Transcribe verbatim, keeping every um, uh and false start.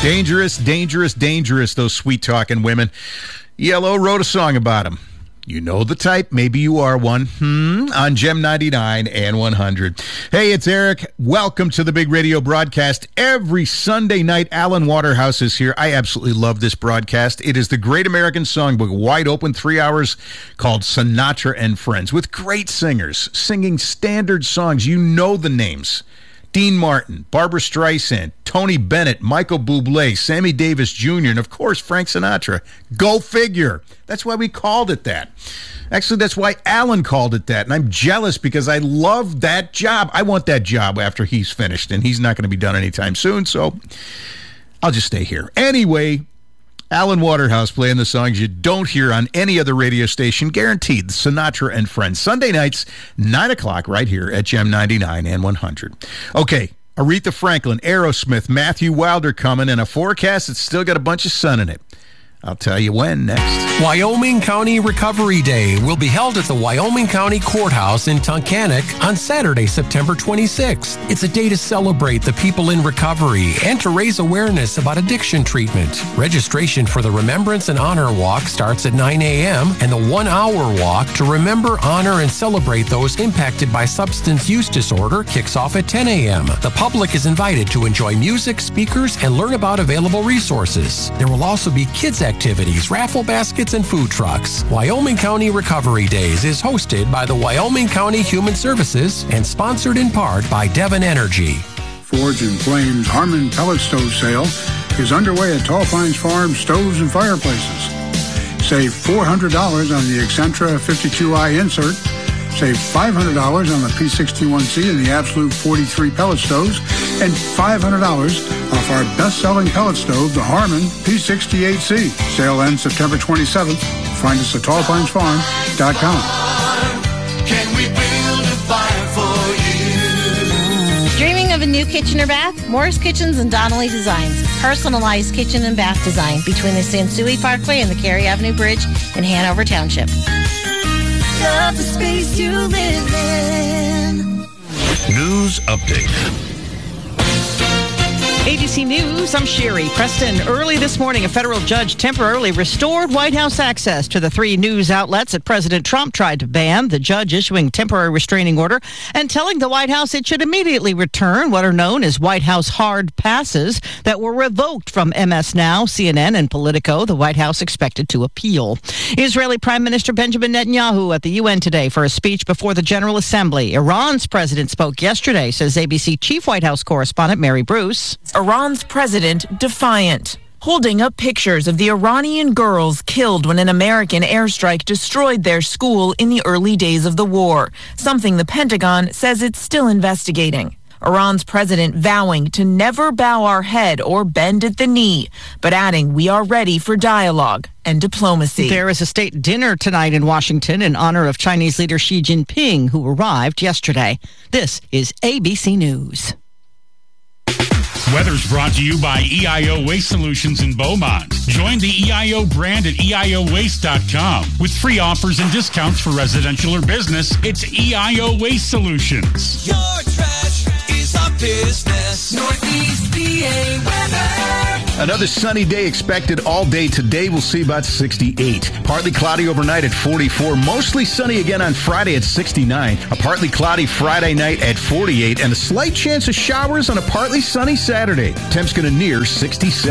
Dangerous, dangerous, dangerous, those sweet-talking women. Yellow wrote a song about them. You know the type. Maybe you are one. Hmm. On Gem ninety-nine and one hundred. Hey, it's Eric. Welcome to the big radio broadcast. Every Sunday night, Alan Waterhouse is here. I absolutely love this broadcast. It is the Great American Songbook, wide open, three hours, called Sinatra and Friends, with great singers singing standard songs. You know the names. Dean Martin, Barbra Streisand, Tony Bennett, Michael Bublé, Sammy Davis Junior, and of course, Frank Sinatra. Go figure. That's why we called it that. Actually, that's why Alan called it that, and I'm jealous because I love that job. I want that job after he's finished, and he's not going to be done anytime soon, so I'll just stay here. Anyway, Alan Waterhouse playing the songs you don't hear on any other radio station, guaranteed. Sinatra and Friends. Sunday nights, nine o'clock, right here at Gem ninety-nine and one hundred. Okay, Aretha Franklin, Aerosmith, Matthew Wilder coming, and a forecast that's still got a bunch of sun in it. I'll tell you when next. Wyoming County Recovery Day will be held at the Wyoming County Courthouse in Tunkhannock on Saturday, September twenty-sixth. It's a day to celebrate the people in recovery and to raise awareness about addiction treatment. Registration for the Remembrance and Honor Walk starts at nine a.m. and the one-hour walk to remember, honor, and celebrate those impacted by substance use disorder kicks off at ten a.m. The public is invited to enjoy music, speakers, and learn about available resources. There will also be kids' activities. Activities, raffle baskets, and food trucks. Wyoming County Recovery Days is hosted by the Wyoming County Human Services and sponsored in part by Devon Energy. Forge and Flame's Harmon Pellet Stove Sale is underway at Tall Pines Farm Stoves and Fireplaces. Save four hundred dollars on the Excentra fifty-two i insert. Save five hundred dollars on the P sixty-one C and the Absolute forty-three pellet stoves, and five hundred dollars off our best-selling pellet stove, the Harmon P sixty-eight C. Sale ends September twenty-seventh. Find us at tall pines farm dot com. Can we build a fire for you? Dreaming of a new kitchen or bath? Morris Kitchens and Donnelly Designs. Personalized kitchen and bath design between the Sansui Parkway and the Cary Avenue Bridge in Hanover Township. Love the space you live in. News update. A B C News, I'm Sherry Preston. Early this morning, a federal judge temporarily restored White House access to the three news outlets that President Trump tried to ban. The judge issuing temporary restraining order and telling the White House it should immediately return what are known as White House hard passes that were revoked from M S Now, C N N, and Politico. The White House expected to appeal. Israeli Prime Minister Benjamin Netanyahu at the U N today for a speech before the General Assembly. Iran's president spoke yesterday, says A B C Chief White House correspondent Mary Bruce. Iran's president defiant, holding up pictures of the Iranian girls killed when an American airstrike destroyed their school in the early days of the war, something the Pentagon says it's still investigating. Iran's president vowing to never bow our head or bend at the knee, but adding we are ready for dialogue and diplomacy. There is a state dinner tonight in Washington in honor of Chinese leader Xi Jinping, who arrived yesterday. This is A B C News. Weather's brought to you by E I O Waste Solutions in Beaumont. Join the E I O brand at E I O waste dot com. With free offers and discounts for residential or business, it's E I O Waste Solutions. Your trash is our business. Northeast P A weather. Another sunny day expected all day today. We'll see about sixty-eight. Partly cloudy overnight at forty-four. Mostly sunny again on Friday at sixty-nine. A partly cloudy Friday night at forty-eight. And a slight chance of showers on a partly sunny Saturday. Temp's going to near sixty-seven.